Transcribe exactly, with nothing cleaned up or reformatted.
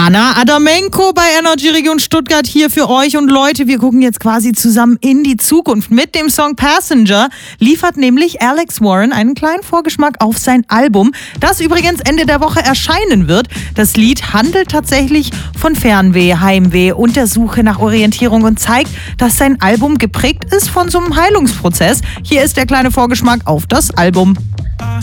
Anna Adamenko bei Energy Region Stuttgart hier für euch. Und Leute, wir gucken jetzt quasi zusammen in die Zukunft. Mit dem Song Passenger liefert nämlich Alex Warren einen kleinen Vorgeschmack auf sein Album, das übrigens Ende der Woche erscheinen wird. Das Lied handelt tatsächlich von Fernweh, Heimweh und der Suche nach Orientierung und zeigt, dass sein Album geprägt ist von so einem Heilungsprozess. Hier ist der kleine Vorgeschmack auf das Album.